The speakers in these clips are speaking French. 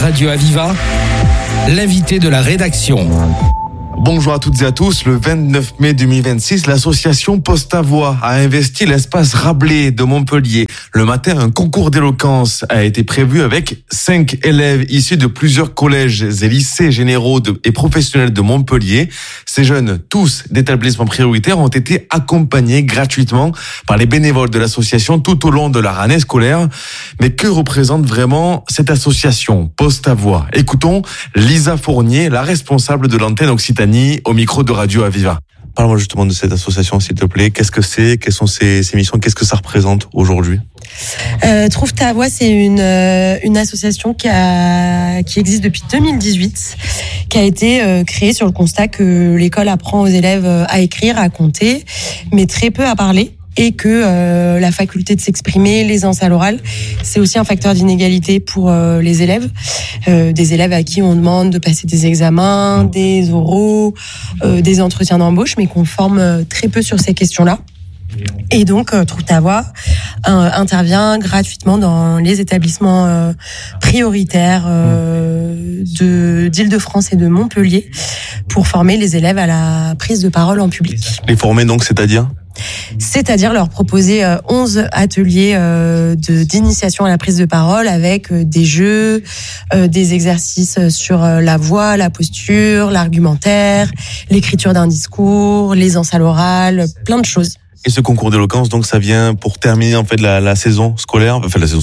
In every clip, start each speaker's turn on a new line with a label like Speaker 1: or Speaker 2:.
Speaker 1: Radio Aviva, l'invité de la rédaction.
Speaker 2: Bonjour à toutes et à tous. Le 29 mai 2026, l'association Poste-à-Voix a investi l'espace Rabelais de Montpellier. Le matin, un concours d'éloquence a été prévu avec 5 élèves issus de plusieurs collèges et lycées généraux et professionnels de Montpellier. Ces jeunes, tous d'établissements prioritaires, ont été accompagnés gratuitement par les bénévoles de l'association tout au long de leur année scolaire. Mais que représente vraiment cette association Poste-à-Voix? Écoutons Lisa Fournier, la responsable de l'antenne Occitanie, au micro de Radio Aviva.
Speaker 3: Parle-moi justement de cette association, s'il te plaît. Qu'est-ce que c'est? Quelles sont ses missions? Qu'est-ce que ça représente aujourd'hui?
Speaker 4: Trouve ta voix, c'est une association qui existe depuis 2018, qui a été créée sur le constat que l'école apprend aux élèves à écrire, à compter, mais très peu à parler. Et que la faculté de s'exprimer, l'aisance à l'oral, c'est aussi un facteur d'inégalité pour les élèves. Des élèves à qui on demande de passer des examens, des oraux, des entretiens d'embauche, mais qu'on forme très peu sur ces questions-là. Et donc, Trouve ta voix intervient gratuitement dans les établissements prioritaires d'Île-de-France et de Montpellier pour former les élèves à la prise de parole en public.
Speaker 3: Les former donc, c'est-à-dire
Speaker 4: leur proposer 11 ateliers d'initiation à la prise de parole avec des jeux, des exercices sur la voix, la posture, l'argumentaire, l'écriture d'un discours, l'aisance à l'oral, plein de choses.
Speaker 3: Et ce concours d'éloquence, donc, ça vient pour terminer en fait l'année scolaire.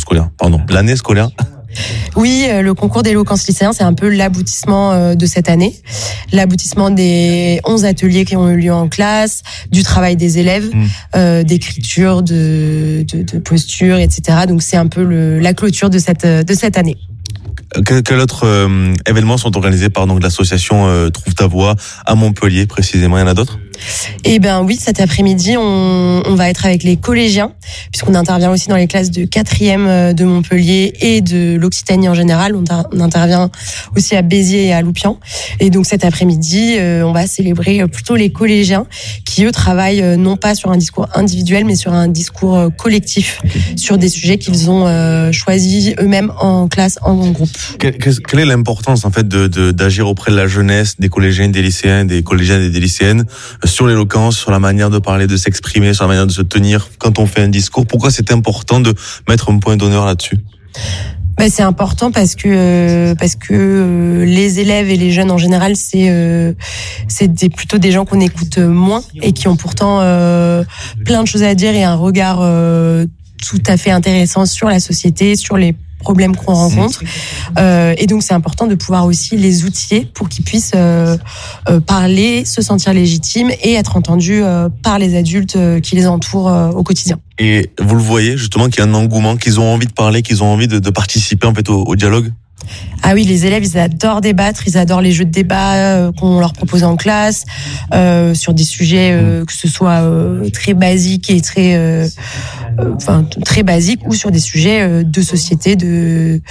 Speaker 4: Oui, le concours d'éloquence lycéen, c'est un peu l'aboutissement de cette année. L'aboutissement des 11 ateliers qui ont eu lieu en classe, du travail des élèves, d'écriture, de posture, etc. Donc c'est un peu la clôture de cette année.
Speaker 3: Quels autres événements sont organisés par donc l'association Trouve ta voix à Montpellier précisément? Il y en a d'autres?
Speaker 4: Eh ben oui, cet après-midi, on va être avec les collégiens, puisqu'on intervient aussi dans les classes de 4e de Montpellier et de l'Occitanie en général. On intervient aussi à Béziers et à Loupian. Et donc cet après-midi, on va célébrer plutôt les collégiens qui, eux, travaillent non pas sur un discours individuel, mais sur un discours collectif, sur des sujets qu'ils ont choisis eux-mêmes en classe, en groupe.
Speaker 3: Quelle est l'importance en fait d'agir auprès de la jeunesse, des collégiens, des lycéens, des collégiennes et des lycéennes sur l'éloquence, sur la manière de parler, de s'exprimer, sur la manière de se tenir quand on fait un discours? Pourquoi c'est important de mettre un point d'honneur là-dessus?
Speaker 4: C'est important parce que les élèves et les jeunes en général, c'est plutôt des gens qu'on écoute moins et qui ont pourtant plein de choses à dire et un regard tout à fait intéressant sur la société, sur les problèmes qu'on rencontre. Et donc, c'est important de pouvoir aussi les outiller pour qu'ils puissent parler, se sentir légitimes et être entendus par les adultes qui les entourent au quotidien.
Speaker 3: Et vous le voyez, justement, qu'il y a un engouement, qu'ils ont envie de parler, qu'ils ont envie de participer en fait au dialogue?
Speaker 4: Ah oui, les élèves, ils adorent débattre, ils adorent les jeux de débat qu'on leur propose en classe, sur des sujets que ce soit très basiques et très basiques, ou sur des sujets de société, des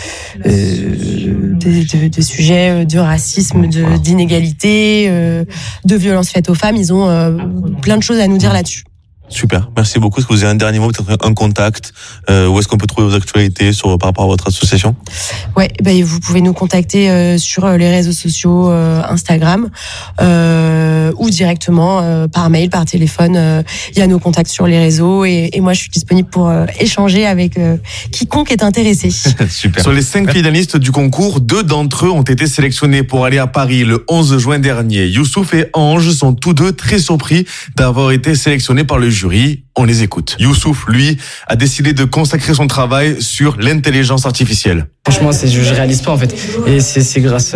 Speaker 4: sujets de racisme, d'inégalité, de violence faite aux femmes. Ils ont plein de choses à nous dire là-dessus.
Speaker 3: Super, merci beaucoup. Est-ce que vous avez un dernier mot, peut-être un contact, où est-ce qu'on peut trouver vos actualités par rapport à votre association?
Speaker 4: Ouais, vous pouvez nous contacter sur les réseaux sociaux, Instagram, ou directement par mail, par téléphone. Il y a nos contacts sur les réseaux et moi je suis disponible pour échanger avec quiconque est intéressé.
Speaker 2: Super. Sur les 5 finalistes du concours, 2 d'entre eux ont été sélectionnés pour aller à Paris le 11 juin dernier. Youssouf et Ange sont tous deux très surpris d'avoir été sélectionnés par le jury. On les écoute. Youssouf, lui, a décidé de consacrer son travail sur l'intelligence artificielle.
Speaker 5: Franchement, je réalise pas en fait. Et c'est grâce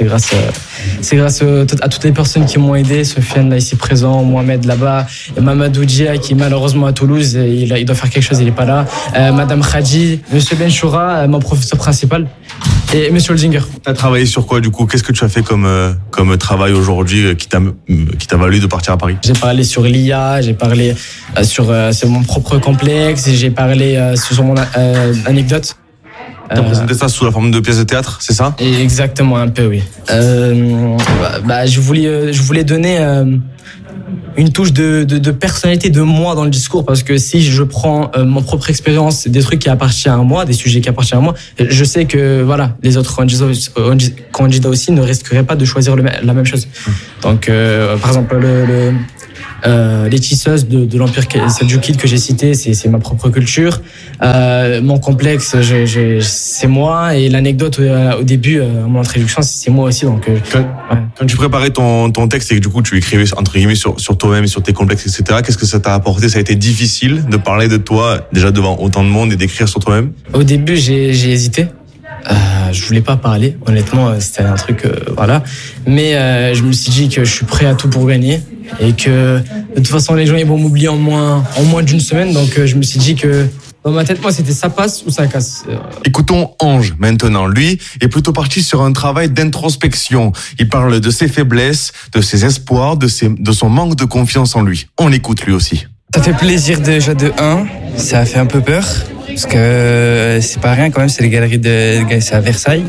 Speaker 5: à toutes les personnes qui m'ont aidé. Sofiane là ici présent, Mohamed là-bas, et Mamadou Djia qui malheureusement à Toulouse, il doit faire quelque chose, il est pas là. Madame Khadji, Monsieur Benchoura, mon professeur principal, et Monsieur Olzinger.
Speaker 3: T'as travaillé sur quoi du coup? Qu'est-ce que tu as fait comme travail aujourd'hui qui t'a valu de partir à Paris?
Speaker 5: J'ai parlé sur l'IA, j'ai parlé sur mon propre complexe, et j'ai parlé sur mon anecdote.
Speaker 3: T'as présenté ça sous la forme de pièce de théâtre, c'est ça?
Speaker 5: Exactement, un peu, oui. Je voulais donner une touche de personnalité de moi dans le discours, parce que si je prends mon propre expérience, des trucs qui appartiennent à moi, des sujets qui appartiennent à moi, je sais que voilà, les autres candidats aussi ne risqueraient pas de choisir la même chose. Donc par exemple les tisseuses de l'Empire Seldjoukide que j'ai cité, c'est ma propre culture. Mon complexe, c'est moi, et l'anecdote au début, à mon introduction, c'est moi aussi. Donc,
Speaker 3: quand tu préparais ton texte et que du coup tu écrivais entre guillemets sur toi-même et sur tes complexes, etc., qu'est-ce que ça t'a apporté? Ça a été difficile de parler de toi déjà devant autant de monde et d'écrire sur toi-même?
Speaker 5: Au début, j'ai hésité. Je voulais pas parler, honnêtement, c'était un truc, voilà. Mais je me suis dit que je suis prêt à tout pour gagner, et que de toute façon les gens ils vont m'oublier en moins d'une semaine. Donc je me suis dit que dans ma tête, moi, c'était ça passe ou ça casse.
Speaker 2: Écoutons Ange maintenant. Lui est plutôt parti sur un travail d'introspection. Il parle de ses faiblesses, de ses espoirs, de son manque de confiance en lui. On l'écoute lui aussi.
Speaker 6: Ça fait plaisir déjà de 1, ça a fait un peu peur, parce que c'est pas rien quand même, c'est les galeries c'est à Versailles.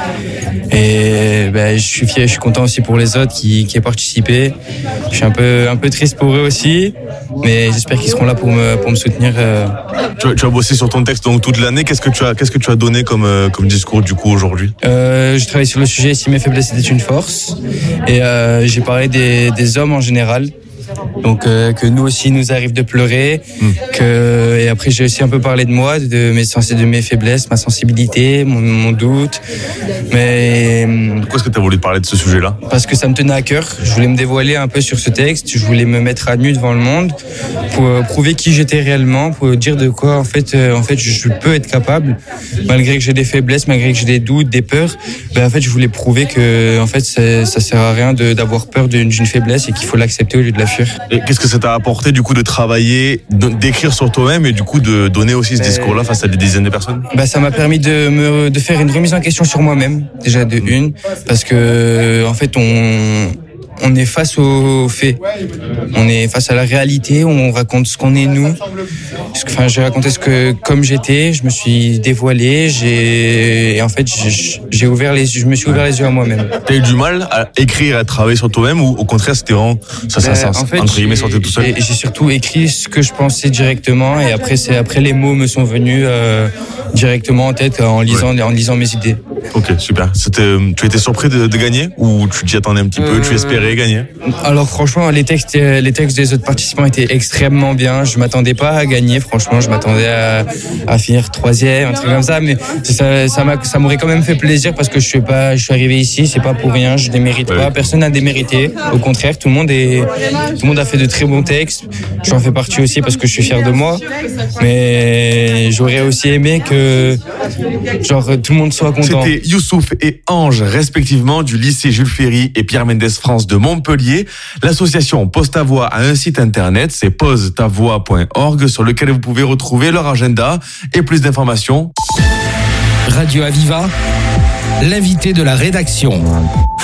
Speaker 6: Et je suis fier, je suis content aussi pour les autres qui aient participé. Je suis un peu triste pour eux aussi, mais j'espère qu'ils seront là pour me soutenir.
Speaker 3: Tu as bossé sur ton texte donc toute l'année. Qu'est-ce que tu as donné comme discours du coup aujourd'hui?
Speaker 6: J'ai travaillé sur le sujet si mes faiblesses étaient une force, et j'ai parlé des hommes en général. Donc que nous aussi nous arrive de pleurer, et après j'ai aussi un peu parlé de moi, de mes faiblesses, ma sensibilité, mon doute. Mais
Speaker 3: pourquoi est-ce que tu as voulu parler de ce sujet-là?
Speaker 6: Parce que ça me tenait à cœur. Je voulais me dévoiler un peu sur ce texte. Je voulais me mettre à nu devant le monde pour prouver qui j'étais réellement, pour dire de quoi en fait je peux être capable, malgré que j'ai des faiblesses, malgré que j'ai des doutes, des peurs. En fait je voulais prouver que en fait ça sert à rien d'avoir peur d'une faiblesse, et qu'il faut l'accepter au lieu de la fuir.
Speaker 3: Et qu'est-ce que ça t'a apporté du coup de travailler, d'écrire sur toi-même, et du coup de donner aussi ce discours-là face à des dizaines de personnes?
Speaker 6: Ça m'a permis de faire une remise en question sur moi-même, déjà de une, parce que en fait on est face aux faits, on est face à la réalité, on raconte ce qu'on est nous. J'ai raconté comme j'étais, je me suis dévoilé, et en fait je me suis ouvert les yeux à moi-même.
Speaker 3: T'as eu du mal à écrire, à travailler sur toi-même, ou au contraire c'était vraiment ça
Speaker 6: en fait,
Speaker 3: entre guillemets sorti tout seul?
Speaker 6: J'ai surtout écrit ce que je pensais directement, et après les mots me sont venus directement en tête en lisant mes idées.
Speaker 3: Ok, super. Tu étais surpris de gagner, ou tu t'y attendais un petit peu, tu espérais gagner?
Speaker 6: Alors franchement, les textes des autres participants étaient extrêmement bien. Je m'attendais pas à gagner, franchement, je m'attendais à finir 3e, un truc comme ça, mais ça m'aurait quand même fait plaisir, parce que je suis arrivé ici, c'est pas pour rien, je démérite pas, personne n'a démérité. Au contraire, tout le monde a fait de très bons textes. J'en fais partie aussi parce que je suis fier de moi, mais j'aurais aussi aimé que tout le monde soit content.
Speaker 2: C'était Youssouf et Ange, respectivement du lycée Jules Ferry et Pierre Mendès France de Montpellier. L'association Pose ta voix a un site internet, c'est posetavoix.org, sur lequel vous pouvez retrouver leur agenda et plus d'informations.
Speaker 1: Radio Aviva, l'invité de la rédaction.